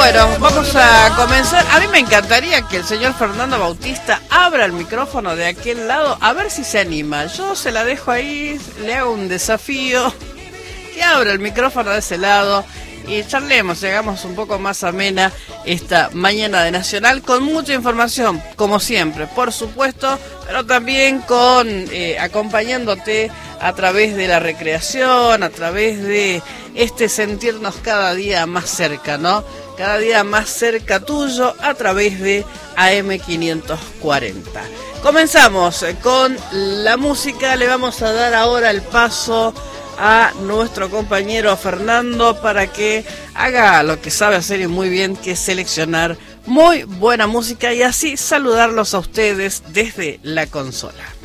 Bueno, vamos a comenzar. A mí me encantaría que el señor Fernando Bautista abra el micrófono de aquel lado, a ver si se anima. Yo se la dejo ahí, le hago un desafío, que abra el micrófono de ese lado y charlemos, hagamos un poco más amena esta mañana de Nacional con mucha información, como siempre, por supuesto, pero también con acompañándote a través de la recreación, a través de este sentirnos cada día más cerca, ¿no? Cada día más cerca tuyo a través de AM540. Comenzamos con la música, le vamos a dar ahora el paso a nuestro compañero Fernando para que haga lo que sabe hacer y muy bien, que es seleccionar muy buena música y así saludarlos a ustedes desde la consola.